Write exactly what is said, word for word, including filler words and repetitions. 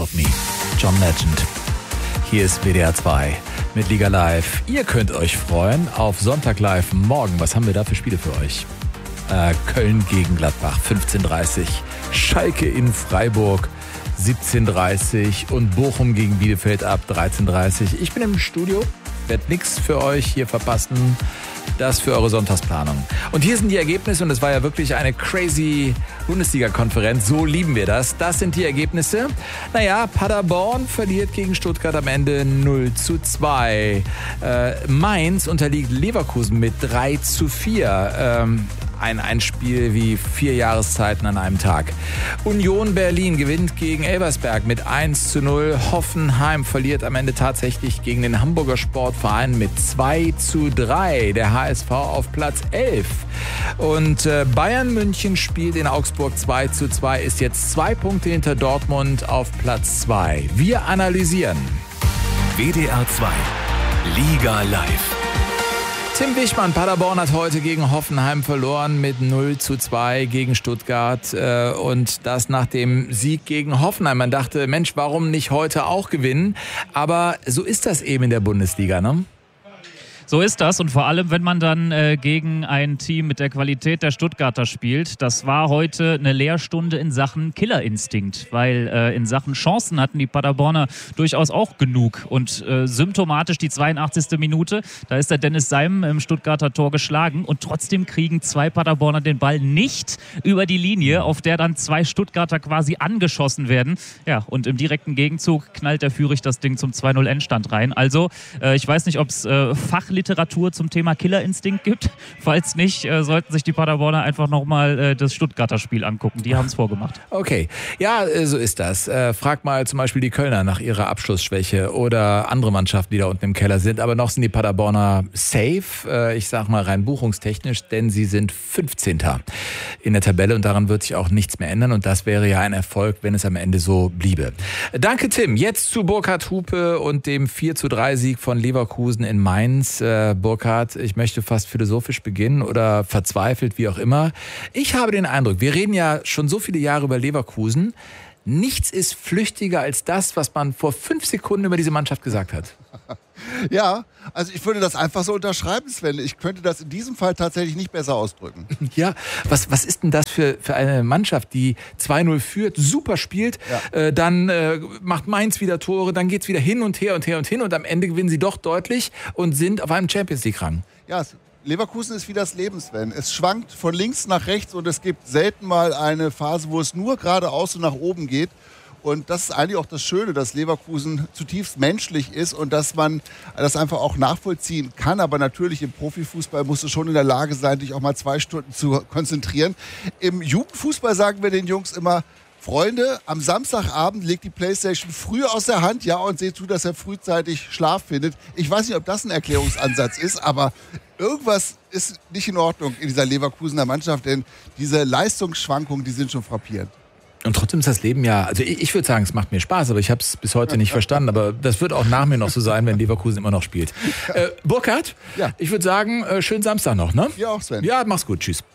of Me. John Legend. Hier ist W D R zwei mit Liga Live. Ihr könnt euch freuen auf Sonntag Live morgen. Was haben wir da für Spiele für euch? Äh, Köln gegen Gladbach, fünfzehn Uhr dreißig. Schalke in Freiburg, siebzehn Uhr dreißig. Und Bochum gegen Bielefeld ab dreizehn Uhr dreißig. Ich bin im Studio, werde nichts für euch hier verpassen. Das für eure Sonntagsplanung. Und hier sind die Ergebnisse, und es war ja wirklich eine crazy Bundesliga-Konferenz. So lieben wir das. Das sind die Ergebnisse. Naja, Paderborn verliert gegen Stuttgart am Ende null zu zwei. Äh, Mainz unterliegt Leverkusen mit drei zu vier. Ähm, ein, ein Spiel wie vier Jahreszeiten an einem Tag. Union Berlin gewinnt gegen Elversberg mit eins zu null. Hoffenheim verliert am Ende tatsächlich gegen den Hamburger Sportverein mit zwei zu drei. Der H S V auf Platz elf. Und äh, Bayern München spielt in Augsburg zwei zu zwei, ist jetzt zwei Punkte hinter Dortmund auf Platz zwei. Wir analysieren. W D R zwei Liga Live. Tim Wichmann, Paderborn hat heute gegen Hoffenheim verloren mit null zu zwei gegen Stuttgart. Und das nach dem Sieg gegen Hoffenheim. Man dachte, Mensch, warum nicht heute auch gewinnen? Aber so ist das eben in der Bundesliga, ne? So ist das, und vor allem, wenn man dann äh, gegen ein Team mit der Qualität der Stuttgarter spielt. Das war heute eine Lehrstunde in Sachen Killerinstinkt, weil äh, in Sachen Chancen hatten die Paderborner durchaus auch genug. Und äh, symptomatisch die zweiundachtzigste Minute, da ist der Dennis Seim im Stuttgarter Tor geschlagen, und trotzdem kriegen zwei Paderborner den Ball nicht über die Linie, auf der dann zwei Stuttgarter quasi angeschossen werden. Ja, und im direkten Gegenzug knallt der Führig das Ding zum zwei null Endstand rein. Also, äh, ich weiß nicht, ob es äh, Fachliteratur zum Thema Killerinstinkt gibt. Falls nicht, äh, sollten sich die Paderborner einfach nochmal äh, das Stuttgarter Spiel angucken. Die haben es vorgemacht. Okay, ja, äh, so ist das. Äh, frag mal zum Beispiel die Kölner nach ihrer Abschlussschwäche oder andere Mannschaften, die da unten im Keller sind. Aber noch sind die Paderborner safe, äh, ich sag mal rein buchungstechnisch, denn sie sind fünfzehnter in der Tabelle, und daran wird sich auch nichts mehr ändern. Und das wäre ja ein Erfolg, wenn es am Ende so bliebe. Danke, Tim. Jetzt zu Burkhard Hupe und dem vier zu drei Sieg von Leverkusen in Mainz. Äh, Burkhard, ich möchte fast philosophisch beginnen oder verzweifelt, wie auch immer. Ich habe den Eindruck, wir reden ja schon so viele Jahre über Leverkusen. Nichts ist flüchtiger als das, was man vor fünf Sekunden über diese Mannschaft gesagt hat. Ja, also ich würde das einfach so unterschreiben, Sven. Ich könnte das in diesem Fall tatsächlich nicht besser ausdrücken. Ja, was, was ist denn das für, für eine Mannschaft, die zwei null führt, super spielt, ja. äh, dann äh, macht Mainz wieder Tore, dann geht's wieder hin und her und her und hin, und am Ende gewinnen sie doch deutlich und sind auf einem Champions-League-Rang. Ja, Leverkusen ist wie das Leben, Sven. Es schwankt von links nach rechts, und es gibt selten mal eine Phase, wo es nur geradeaus und nach oben geht. Und das ist eigentlich auch das Schöne, dass Leverkusen zutiefst menschlich ist und dass man das einfach auch nachvollziehen kann. Aber natürlich im Profifußball musst du schon in der Lage sein, dich auch mal zwei Stunden zu konzentrieren. Im Jugendfußball sagen wir den Jungs immer: Freunde, am Samstagabend legt die Playstation früh aus der Hand, ja, und seht zu, dass er frühzeitig Schlaf findet. Ich weiß nicht, ob das ein Erklärungsansatz ist, aber irgendwas ist nicht in Ordnung in dieser Leverkusener Mannschaft, denn diese Leistungsschwankungen, die sind schon frappierend. Und trotzdem ist das Leben ja, also ich, ich würde sagen, es macht mir Spaß, aber ich habe es bis heute nicht verstanden. Aber das wird auch nach mir noch so sein, wenn Leverkusen immer noch spielt. Äh, Burkhard, ja. Ich würde sagen, äh, schönen Samstag noch, ne? Ja, auch, Sven. Ja, mach's gut, tschüss.